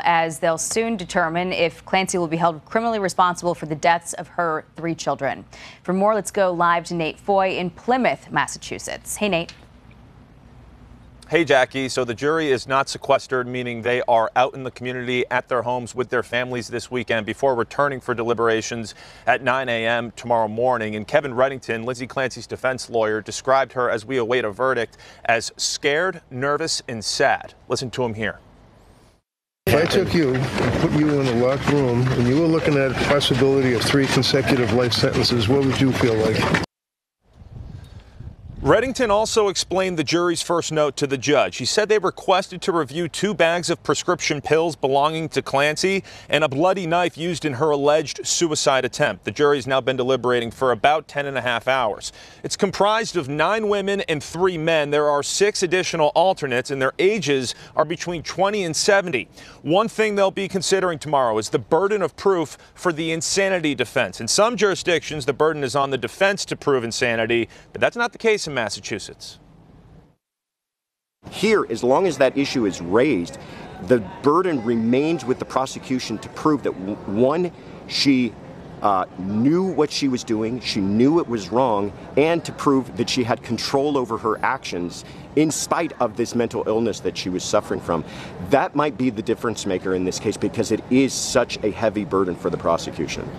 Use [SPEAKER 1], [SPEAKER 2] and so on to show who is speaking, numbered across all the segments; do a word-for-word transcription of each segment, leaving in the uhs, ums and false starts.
[SPEAKER 1] as they'll soon determine if Clancy will be held criminally responsible for the deaths of her three children. For more, let's go live to Nate Foy in Plymouth, Massachusetts. Hey, Nate.
[SPEAKER 2] Hey, Jackie. So the jury is not sequestered, meaning they are out in the community at their homes with their families this weekend before returning for deliberations at nine a m tomorrow morning. And Kevin Reddington, Lindsay Clancy's defense lawyer, described her as we await a verdict as scared, nervous, and sad. Listen to him here.
[SPEAKER 3] If I took you and put you in a locked room and you were looking at a possibility of three consecutive life sentences, what would you feel like?
[SPEAKER 2] Reddington also explained the jury's first note to the judge. He said they requested to review two bags of prescription pills belonging to Clancy and a bloody knife used in her alleged suicide attempt. The jury's now been deliberating for about ten and a half hours. It's comprised of nine women and three men. There are six additional alternates, and their ages are between twenty and seventy. One thing they'll be considering tomorrow is the burden of proof for the insanity defense. In some jurisdictions, the burden is on the defense to prove insanity, but that's not the case in Massachusetts.
[SPEAKER 4] Here, as long as that issue is raised, the burden remains with the prosecution to prove that, one, she uh, knew what she was doing, she knew it was wrong, and to prove that she had control over her actions in spite of this mental illness that she was suffering from. That might be the difference maker in this case because it is such a heavy burden for the prosecution.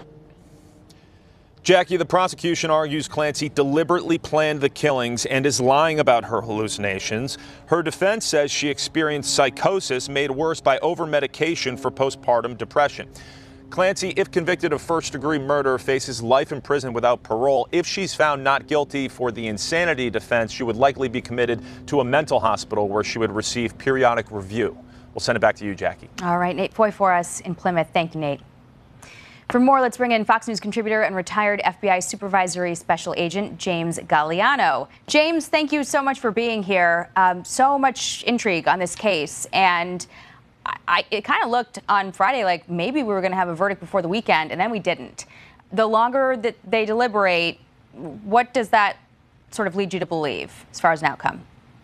[SPEAKER 2] Jackie, the prosecution argues Clancy deliberately planned the killings and is lying about her hallucinations. Her defense says she experienced psychosis made worse by over-medication for postpartum depression. Clancy, if convicted of first-degree murder, faces life in prison without parole. If she's found not guilty for the insanity defense, she would likely be committed to a mental hospital where she would receive periodic review. We'll send it back to you, Jackie.
[SPEAKER 1] All right, Nate Foy for us in Plymouth. Thank you, Nate. For more, let's bring in Fox News contributor and retired F B I supervisory special agent James Galliano. James, thank you so much for being here. Um, so much intrigue on this case, and I, I, it kind of looked on Friday like maybe we were going to have a verdict before the weekend, and then we didn't. The longer that they deliberate, what does that sort of lead you to believe as far as an outcome?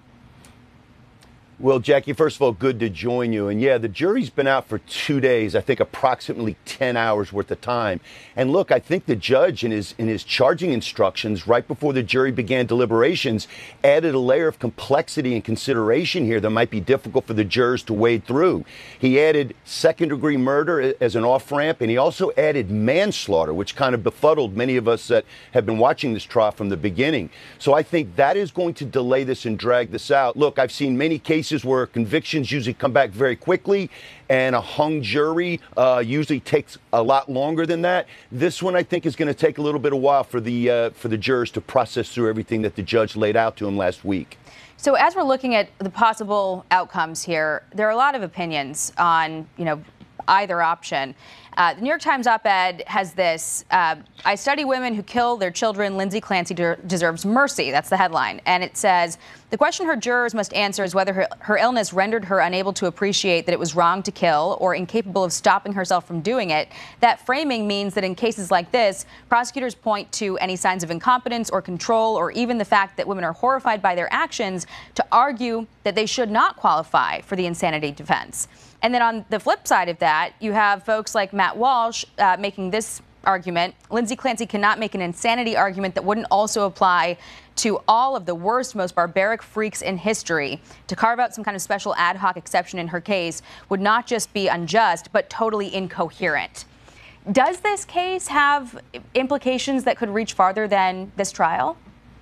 [SPEAKER 5] Well, Jackie, first of all, good to join you. And yeah, the jury's been out for two days, I think approximately ten hours worth of time. And look, I think the judge in his in his charging instructions right before the jury began deliberations added a layer of complexity and consideration here that might be difficult for the jurors to wade through. He added second degree murder as an off ramp, and he also added manslaughter, which kind of befuddled many of us that have been watching this trial from the beginning. So I think that is going to delay this and drag this out. Look, I've seen many cases where convictions usually come back very quickly, and a hung jury uh, usually takes a lot longer than that. This one, I think, is going to take a little bit of while for the uh, for the jurors to process through everything that the judge laid out to them last week.
[SPEAKER 1] So, as we're looking at the possible outcomes here, there are a lot of opinions on, you know, either option. Uh, the New York Times op-ed has this, uh, I study women who kill their children. Lindsay Clancy de- deserves mercy. That's the headline. And it says, the question her jurors must answer is whether her, her illness rendered her unable to appreciate that it was wrong to kill or incapable of stopping herself from doing it. That framing means that in cases like this, prosecutors point to any signs of incompetence or control or even the fact that women are horrified by their actions to argue that they should not qualify for the insanity defense. And then on the flip side of that, you have folks like Matt Walsh uh, making this argument. Lindsay Clancy cannot make an insanity argument that wouldn't also apply to all of the worst, most barbaric freaks in history. To carve out some kind of special ad hoc exception in her case would not just be unjust, but totally incoherent. Does this case have implications that could reach farther than this trial?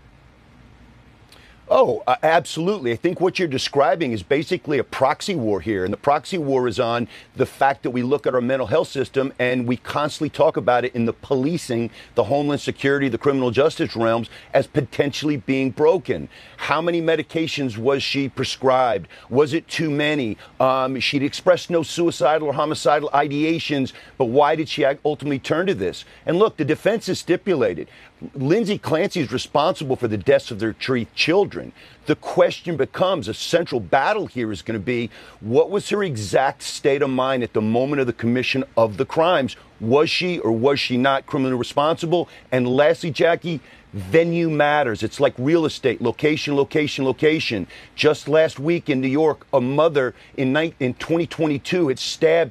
[SPEAKER 5] Oh, uh, absolutely. I think what you're describing is basically a proxy war here. And the proxy war is on the fact that we look at our mental health system and we constantly talk about it in the policing, the homeland security, the criminal justice realms as potentially being broken. How many medications was she prescribed? Was it too many? Um, she'd expressed no suicidal or homicidal ideations, but why did she ultimately turn to this? And look, the defense is stipulated. Lindsay Clancy is responsible for the deaths of their three children. The question becomes, a central battle here is going to be, what was her exact state of mind at the moment of the commission of the crimes? Was she or was she not criminally responsible? And lastly, Jackie, venue matters. It's like real estate, location, location, location. Just last week in New York, a mother in, in twenty twenty-two had stabbed